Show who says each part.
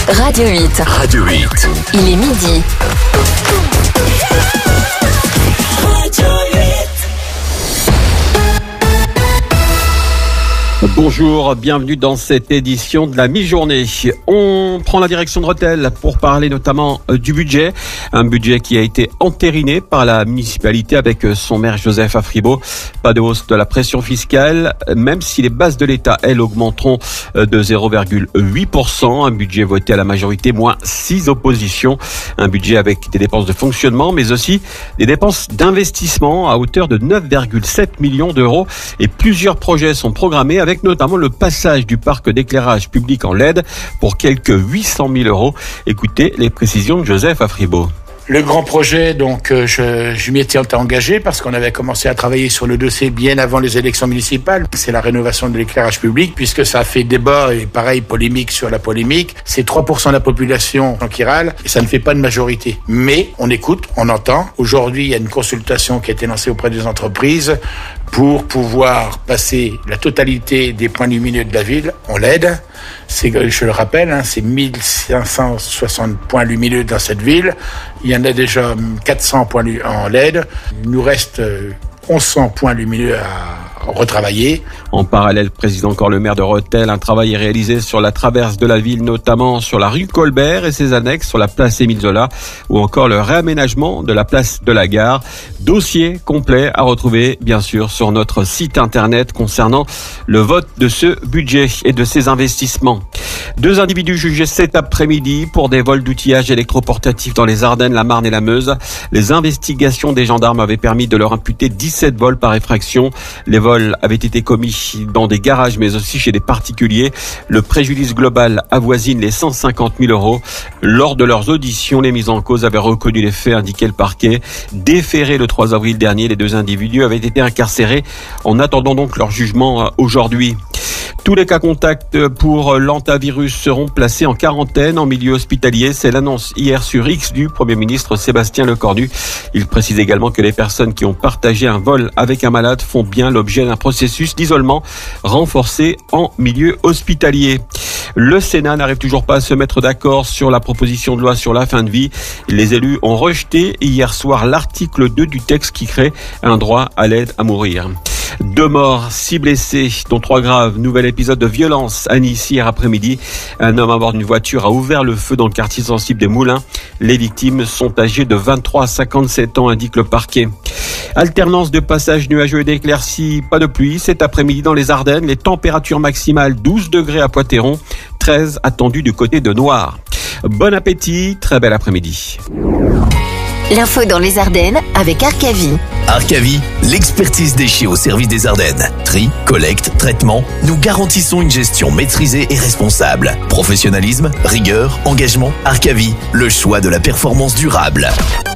Speaker 1: Radio 8.
Speaker 2: Radio 8.
Speaker 1: Il est midi.
Speaker 2: Radio 8.
Speaker 3: Bonjour, bienvenue dans cette édition de la mi-journée. On prend la direction de Rethel pour parler notamment du budget. Un budget qui a été entériné par la municipalité avec son maire Joseph Afribault. Pas de hausse de la pression fiscale, même si les bases de l'État, elles, augmenteront de 0,8%. Un budget voté à la majorité, moins 6 oppositions. Un budget avec des dépenses de fonctionnement, mais aussi des dépenses d'investissement à hauteur de 9,7 millions d'euros. Et plusieurs projets sont programmés avec notamment le passage du parc d'éclairage public en LED pour quelques 800 000 euros. Écoutez les précisions de Joseph Afribault.
Speaker 4: Le grand projet, donc, je m'y étais engagé parce qu'on avait commencé à travailler sur le dossier bien avant les élections municipales. C'est la rénovation de l'éclairage public, puisque ça a fait débat et pareil, polémique sur la polémique. C'est 3% de la population qui râle et ça ne fait pas de majorité. Mais on écoute, on entend. Aujourd'hui, il y a une consultation qui a été lancée auprès des entreprises pour pouvoir passer la totalité des points lumineux de la ville en LED. Je le rappelle, c'est 1560 points lumineux dans cette ville. Il y en a déjà 400 points en LED. Il nous reste 1100 points lumineux à retravailler.
Speaker 3: En parallèle, président encore le maire de Rethel, un travail est réalisé sur la traverse de la ville, notamment sur la rue Colbert et ses annexes, sur la place Émile Zola, ou encore le réaménagement de la place de la gare. Dossier complet à retrouver, bien sûr, sur notre site internet concernant le vote de ce budget et de ces investissements. 2 individus jugés cet après-midi pour des vols d'outillage électroportatif dans les Ardennes, la Marne et la Meuse. Les investigations des gendarmes avaient permis de leur imputer 17 vols par effraction. Les vols avaient été commis dans des garages, mais aussi chez des particuliers. Le préjudice global avoisine les 150 000 euros. Lors de leurs auditions, les mis en cause avaient reconnu les faits, indiquait le parquet. Déférés le 3 avril dernier, les 2 individus avaient été incarcérés en attendant donc leur jugement aujourd'hui. Tous les cas contacts pour l'hantavirus seront placés en quarantaine en milieu hospitalier. C'est l'annonce hier sur X du Premier ministre Sébastien Lecornu. Il précise également que les personnes qui ont partagé un vol avec un malade font bien l'objet d'un processus d'isolement renforcé en milieu hospitalier. Le Sénat n'arrive toujours pas à se mettre d'accord sur la proposition de loi sur la fin de vie. Les élus ont rejeté hier soir l'article 2 du texte qui crée un droit à l'aide à mourir. 2 morts, 6 blessés, dont 3 graves. Nouvel épisode de violence à Nice hier après-midi. Un homme à bord d'une voiture a ouvert le feu dans le quartier sensible des Moulins. Les victimes sont âgées de 23 à 57 ans, indique le parquet. Alternance de passages nuageux et d'éclaircies, pas de pluie. Cet après-midi dans les Ardennes, les températures maximales 12 degrés à Poitéron, 13 attendues du côté de Noire. Bon appétit, très bel après-midi.
Speaker 1: L'info dans les Ardennes avec Arcavi.
Speaker 2: Arcavi, l'expertise déchets au service des Ardennes. Tri, collecte, traitement, nous garantissons une gestion maîtrisée et responsable. Professionnalisme, rigueur, engagement, Arcavi, le choix de la performance durable.